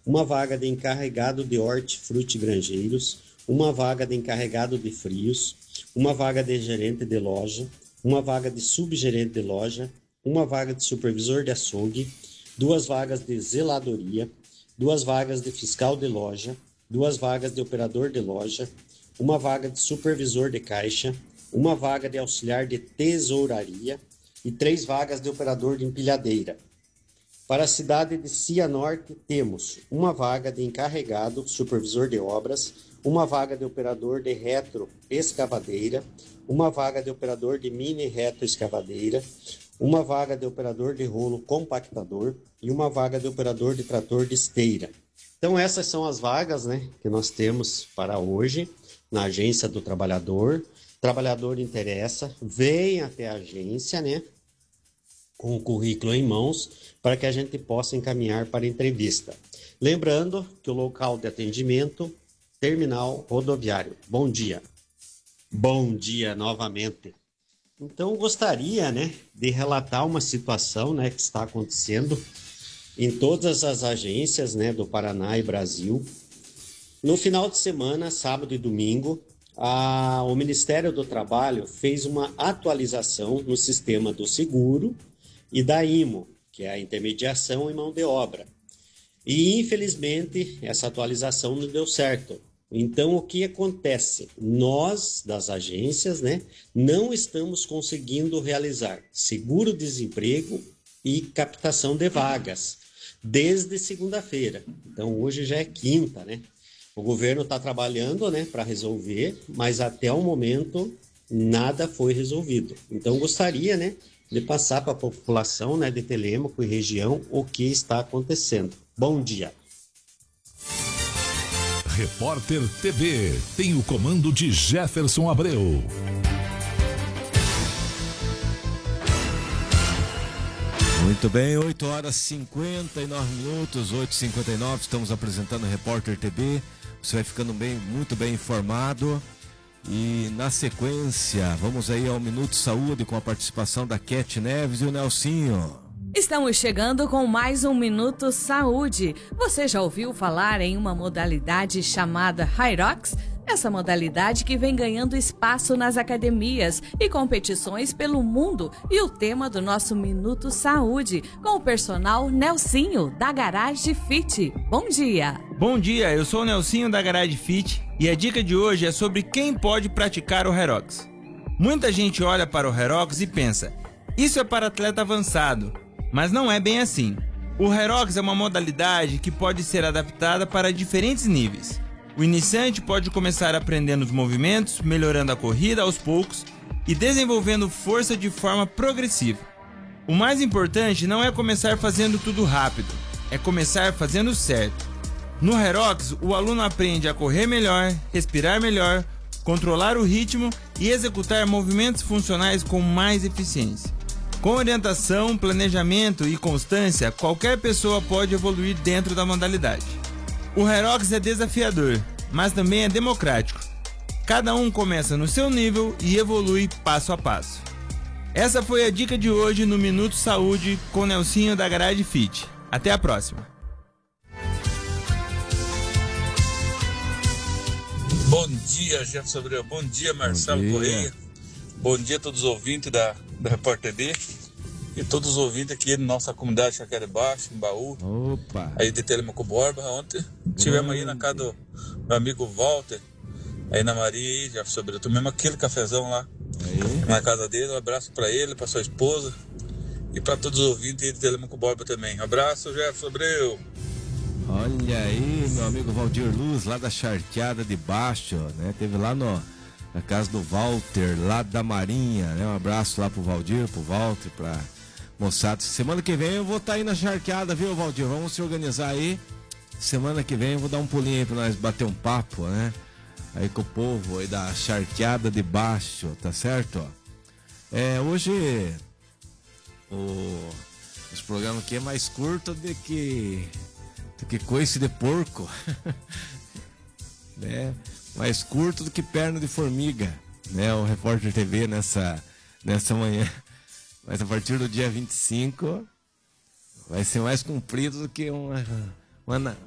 uma vaga de encarregado de hortifruti granjeiros, uma vaga de encarregado de frios, uma vaga de gerente de loja, uma vaga de subgerente de loja, uma vaga de supervisor de açougue, 2 vagas de zeladoria, 2 vagas de fiscal de loja, 2 vagas de operador de loja, uma vaga de supervisor de caixa, uma vaga de auxiliar de tesouraria e 3 vagas de operador de empilhadeira. Para a cidade de Cianorte, temos uma vaga de encarregado, supervisor de obras, uma vaga de operador de retroescavadeira, uma vaga de operador de mini retroescavadeira, uma vaga de operador de rolo compactador e uma vaga de operador de trator de esteira. Então essas são as vagas, né, que nós temos para hoje na Agência do Trabalhador. Trabalhador interessa, vem até a agência, né, com o currículo em mãos, para que a gente possa encaminhar para entrevista. Lembrando que o local de atendimento, terminal rodoviário. Bom dia. Bom dia novamente. Então, gostaria, né, de relatar uma situação, né, que está acontecendo em todas as agências, né, do Paraná e Brasil. No final de semana, sábado e domingo, o Ministério do Trabalho fez uma atualização no sistema do seguro e da IMO, que é a intermediação em mão de obra. E, infelizmente, essa atualização não deu certo. Então, o que acontece? Nós, das agências, né, não estamos conseguindo realizar seguro-desemprego e captação de vagas desde segunda-feira. Então, hoje já é quinta, né? O governo está trabalhando, né, para resolver, mas até o momento nada foi resolvido. Então, gostaria, né, de passar para a população, né, de Telêmaco e região o que está acontecendo. Bom dia. Repórter TV tem o comando de Jefferson Abreu. Muito bem, 8 horas 59 minutos, 8h59, estamos apresentando o Repórter TV. Você vai ficando muito bem informado. E na sequência, vamos aí ao Minuto Saúde com a participação da Cat Neves e o Nelsinho. Estamos chegando com mais um Minuto Saúde. Você já ouviu falar em uma modalidade chamada Hyrox? Essa modalidade que vem ganhando espaço nas academias e competições pelo mundo. E o tema do nosso Minuto Saúde, com o personal Nelsinho, da Garage Fit. Bom dia! Bom dia, eu sou o Nelsinho da Garage Fit e a dica de hoje é sobre quem pode praticar o Hyrox. Muita gente olha para o Hyrox e pensa, isso é para atleta avançado, mas não é bem assim. O Hyrox é uma modalidade que pode ser adaptada para diferentes níveis. O iniciante pode começar aprendendo os movimentos, melhorando a corrida aos poucos e desenvolvendo força de forma progressiva. O mais importante não é começar fazendo tudo rápido, é começar fazendo certo. No Hyrox, o aluno aprende a correr melhor, respirar melhor, controlar o ritmo e executar movimentos funcionais com mais eficiência. Com orientação, planejamento e constância, qualquer pessoa pode evoluir dentro da modalidade. O Hyrox é desafiador, mas também é democrático. Cada um começa no seu nível e evolui passo a passo. Essa foi a dica de hoje no Minuto Saúde com Nelsinho da Garage Fit. Até a próxima. Bom dia, Jefferson Abreu. Bom dia, Marcelo Correia. Bom dia a todos os ouvintes da Repórter TV e todos os ouvintes aqui da nossa comunidade Chacara Baixo, em Baú. Opa! Aí de Telemaco Borba. Ontem estivemos aí na casa do meu amigo Walter, aí na Maria, aí, Jefferson Abreu. Tomamos aquele cafezão lá na casa dele. Um abraço para ele, para sua esposa e para todos os ouvintes aí de Telemaco Borba também. Um abraço, Jefferson Abreu. Olha aí, meu amigo Valdir Luz, lá da Charqueada de Baixo, né? Teve lá na casa do Walter, lá da Marinha, né? Um abraço lá pro Valdir, pro Walter, pra moçada. Semana que vem eu vou estar aí na Charqueada, viu, Valdir? Vamos se organizar aí. Semana que vem eu vou dar um pulinho aí pra nós bater um papo, né? Aí com o povo aí da Charqueada de Baixo, tá certo? Hoje esse programa aqui é mais curto do que coice de porco, né? Mais curto do que perna de formiga, né? O Repórter TV nessa manhã. Mas a partir do dia 25 vai ser mais comprido do que